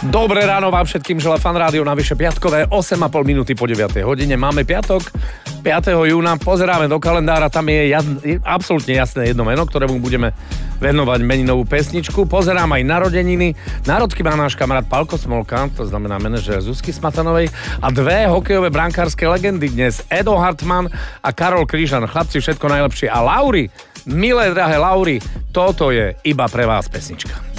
Dobré ráno vám všetkým želá Fan Rádio, navyše piatkové 8,5 minúty po 9 hodine. Máme piatok, 5. júna, pozeráme do kalendára, tam je absolútne jasné jedno meno, ktorému budeme venovať meninovú pesničku. Pozerám aj narodeniny. Národky má náš kamarát Palko Smolka, to znamená manažér Zuzky Smatanovej, a dve hokejové brankárske legendy dnes, Edo Hartmann a Karol Kryžan. Chlapci, všetko najlepšie. A Lauri, milé drahé Lauri, toto je iba pre vás pesnička.